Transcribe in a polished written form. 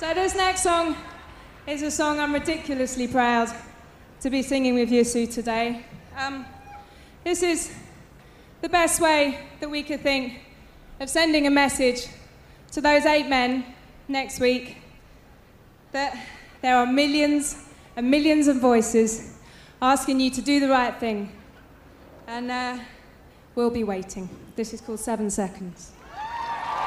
So this next song is a song I'm ridiculously proud to be singing with you, Sue, today. This is the best way that we could think of sending a message to those 8 men next week that there are millions and millions of voices asking you to do the right thing. And we'll be waiting. This is called 7 Seconds.